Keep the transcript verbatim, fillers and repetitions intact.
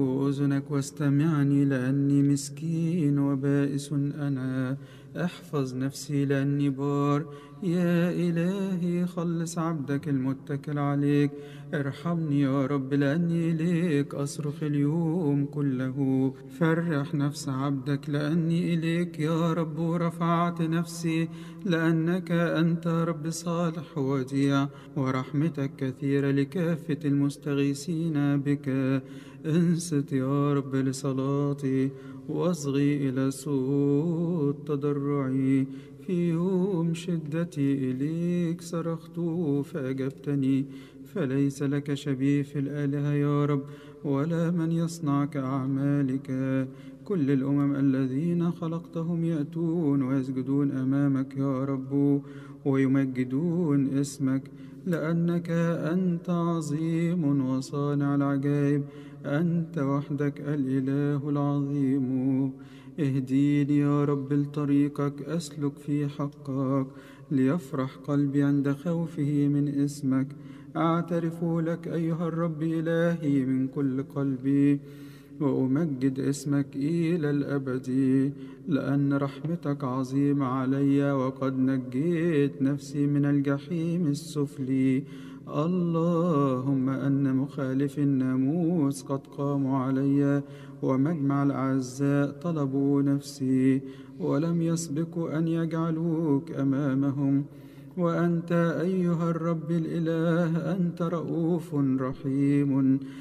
أذنك واستمعني لأني مسكين وبائس أنا. احفظ نفسي لأني بار. يا إلهي خلص عبدك المتكل عليك. ارحمني يا رب لأني إليك أصرخ اليوم كله. فرح نفس عبدك لأني إليك يا رب رفعت نفسي. لأنك أنت رب صالح وديع ورحمتك كثيرة لكافة المستغيثين بك. انصت يا رب لصلاتي واصغي إلى صوت تضرعي. في يوم شدتي إليك صرخت فأجبتني. فليس لك شبيه في الآلهة يا رب ولا من يصنع كأعمالك. كل الأمم الذين خلقتهم يأتون ويسجدون أمامك يا رب ويمجدون اسمك. لأنك أنت عظيم وصانع العجائب. أنت وحدك الإله العظيم. اهديني يا رب لطريقك أسلك في حقك. ليفرح قلبي عند خوفه من اسمك. أعترف لك أيها الرب إلهي من كل قلبي وأمجد اسمك إلى الأبد. لأن رحمتك عظيمة علي وقد نجيت نفسي من الجحيم السفلي. اللهم أن مخالف الناموس قد قاموا علي ومجمع الأعزاء طلبوا نفسي ولم يسبقوا أن يجعلوك أمامهم. وأنت أيها الرب الإله أنت رؤوف رحيم